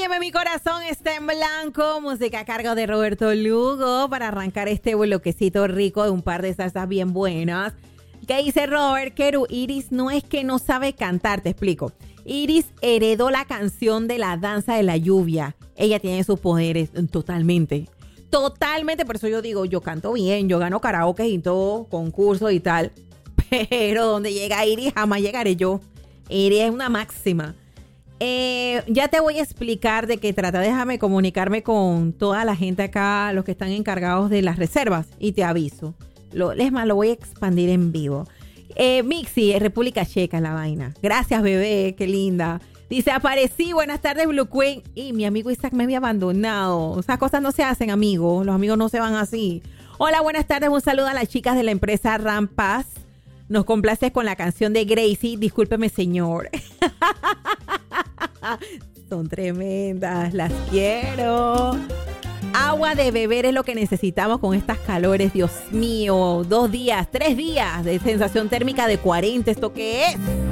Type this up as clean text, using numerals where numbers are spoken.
Óyeme, mi corazón está en blanco. Música a cargo de Roberto Lugo para arrancar este bloquecito rico de un par de salsas bien buenas. ¿Qué dice Robert? Keru, Iris no es que no sabe cantar, te explico. Iris heredó la canción de la danza de la lluvia. Ella tiene sus poderes totalmente. Totalmente, por eso yo digo, yo canto bien, yo gano karaoke y todo, concursos y tal. Pero donde llega Iris, jamás llegaré yo. Iris es una máxima. Ya te voy a explicar de qué trata. Déjame comunicarme con toda la gente acá, los que están encargados de las reservas, y te aviso. Es más, lo voy a expandir en vivo. Mixi, República Checa, la vaina. Gracias, bebé, qué linda. Dice, aparecí, buenas tardes, Blue Queen. Y mi amigo Isaac me había abandonado. Esas cosas no se hacen, amigos. Los amigos no se van así. Hola, buenas tardes, un saludo a las chicas de la empresa Rampas. Nos complaces con la canción de Gracie. Discúlpeme, señor. Son tremendas, las quiero. Agua de beber es lo que necesitamos con estas calores, Dios mío. 2 días, 3 días de sensación térmica de 40. ¿Esto qué es?